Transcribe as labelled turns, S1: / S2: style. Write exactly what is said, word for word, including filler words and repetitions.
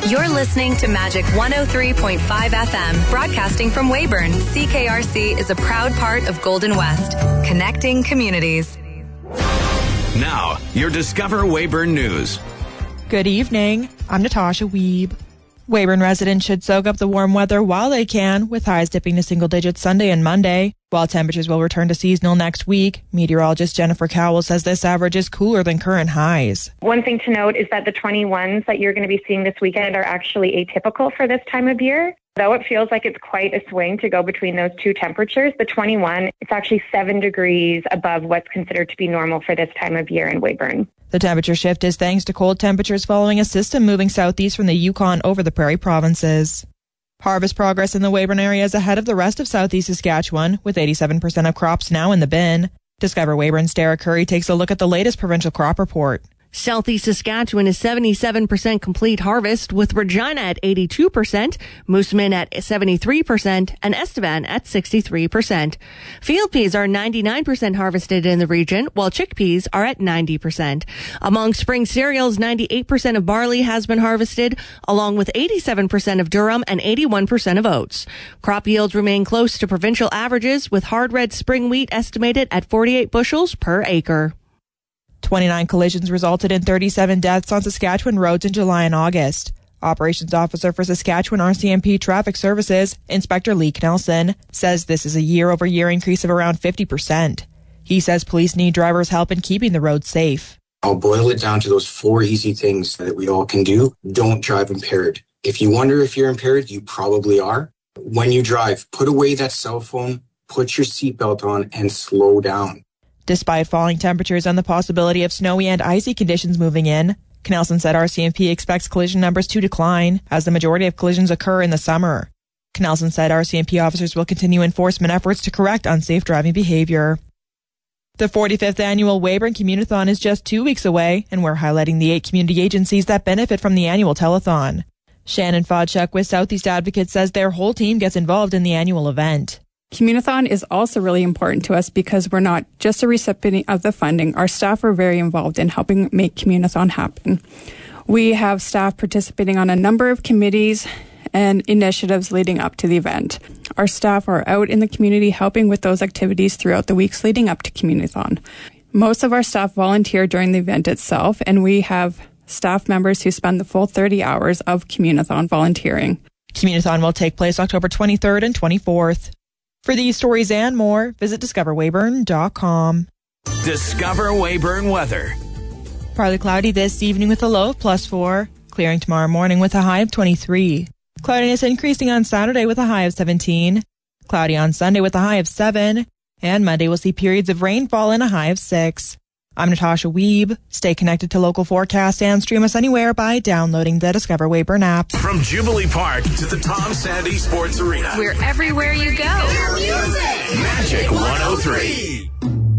S1: You're listening to Magic one oh three point five F M, broadcasting from Weyburn. C K R C is a proud part of Golden West, connecting communities.
S2: Now, your Discover Weyburn News.
S3: Good evening. I'm Natasha Wiebe. Weyburn residents should soak up the warm weather while they can, with highs dipping to single digits Sunday and Monday. While temperatures will return to seasonal next week, meteorologist Jennifer Cowell says this average is cooler than current highs.
S4: One thing to note is that the twenty-ones that you're going to be seeing this weekend are actually atypical for this time of year. Though it feels like it's quite a swing to go between those two temperatures, the twenty-one, it's actually seven degrees above what's considered to be normal for this time of year in Weyburn.
S3: The temperature shift is thanks to cold temperatures following a system moving southeast from the Yukon over the Prairie provinces. Harvest progress in the Weyburn area is ahead of the rest of southeast Saskatchewan, with eighty-seven percent of crops now in the bin. Discover Weyburn's Derek Curry takes a look at the latest provincial crop report.
S5: Southeast Saskatchewan is seventy-seven percent complete harvest, with Regina at eighty-two percent, Moosomin at seventy-three percent, and Estevan at sixty-three percent. Field peas are ninety-nine percent harvested in the region, while chickpeas are at ninety percent. Among spring cereals, ninety-eight percent of barley has been harvested, along with eighty-seven percent of durum and eighty-one percent of oats. Crop yields remain close to provincial averages, with hard red spring wheat estimated at forty-eight bushels per acre.
S3: twenty-nine collisions resulted in thirty-seven deaths on Saskatchewan roads in July and August. Operations Officer for Saskatchewan R C M P Traffic Services, Inspector Lee Knelson, says this is a year-over-year increase of around fifty percent. He says police need drivers' help in keeping the roads safe.
S6: I'll boil it down to those four easy things that we all can do. Don't drive impaired. If you wonder if you're impaired, you probably are. When you drive, put away that cell phone, put your seatbelt on, and slow down.
S3: Despite falling temperatures and the possibility of snowy and icy conditions moving in, Knelson said R C M P expects collision numbers to decline, as the majority of collisions occur in the summer. Knelson said R C M P officers will continue enforcement efforts to correct unsafe driving behavior. The forty-fifth annual Weyburn Communithon is just two weeks away, and we're highlighting the eight community agencies that benefit from the annual telethon. Shannon Fodchuk with Southeast Advocates says their whole team gets involved in the annual event.
S7: Communithon is also really important to us because we're not just a recipient of the funding. Our staff are very involved in helping make Communithon happen. We have staff participating on a number of committees and initiatives leading up to the event. Our staff are out in the community helping with those activities throughout the weeks leading up to Communithon. Most of our staff volunteer during the event itself, and we have staff members who spend the full thirty hours of Communithon volunteering.
S3: Communithon will take place October twenty-third and twenty-fourth. For these stories and more, visit discover weyburn dot com.
S2: Discover Weyburn weather.
S3: Partly cloudy this evening with a low of plus four. Clearing tomorrow morning with a high of twenty-three. Cloudiness increasing on Saturday with a high of seventeen. Cloudy on Sunday with a high of seven. And Monday will see periods of rainfall and a high of six. I'm Natasha Wiebe. Stay connected to local forecasts and stream us anywhere by downloading the Discover Weyburn app.
S2: From Jubilee Park to the Tom Sandy Sports Arena.
S1: We're everywhere you go.
S2: Magic one oh three.